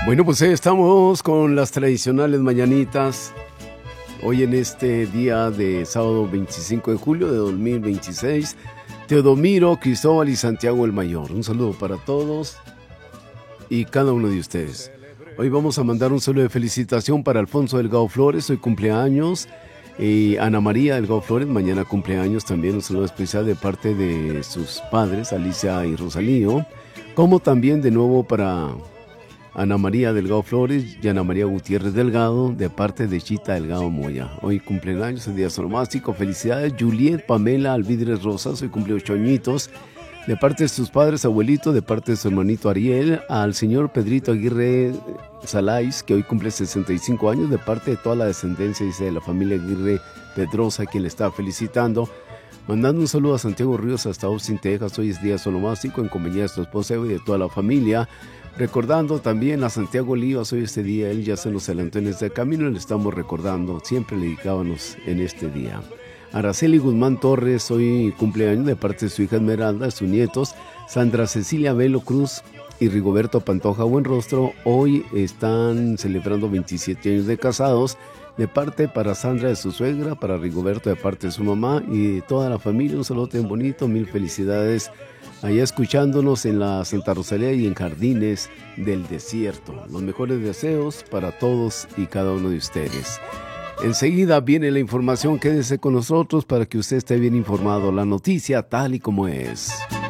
Bueno, pues estamos con las tradicionales mañanitas. Hoy en este día de sábado 25 de julio de 2026, Teodomiro, Cristóbal y Santiago el Mayor. Un saludo para todos y cada uno de ustedes. Hoy vamos a mandar un saludo de felicitación para Alfonso Delgado Flores, hoy cumpleaños. Y Ana María Delgado Flores, mañana cumpleaños también. Un saludo especial de parte de sus padres, Alicia y Rosalío. Como también de nuevo para Ana María Delgado Flores y Ana María Gutiérrez Delgado, de parte de Chita Delgado Moya. Hoy cumplen años, el día sonomástico. Felicidades, Juliet Pamela Alvidres Rosas, hoy cumple 8 añitos. De parte de sus padres, abuelito, de parte de su hermanito Ariel, al señor Pedrito Aguirre Salais, que hoy cumple 65 años, de parte de toda la descendencia, dice, de la familia Aguirre Pedrosa, quien le está felicitando. Mandando un saludo a Santiago Ríos hasta Austin, Texas. Hoy es día sonomástico en compañía de su esposa y de toda la familia. Recordando también a Santiago Olivas, hoy este día, él ya se nos adelantó en este camino y le estamos recordando, siempre le dedicábamos en este día. Araceli Guzmán Torres, hoy cumpleaños de parte de su hija Esmeralda, de sus nietos, Sandra Cecilia Velo Cruz y Rigoberto Pantoja Buenrostro, hoy están celebrando 27 años de casados, de parte para Sandra de su suegra, para Rigoberto de parte de su mamá y de toda la familia. Un saludo bien bonito, mil felicidades allá escuchándonos en la Santa Rosalía y en Jardines del Desierto. Los mejores deseos para todos y cada uno de ustedes. Enseguida viene la información, quédese con nosotros para que usted esté bien informado, la noticia tal y como es.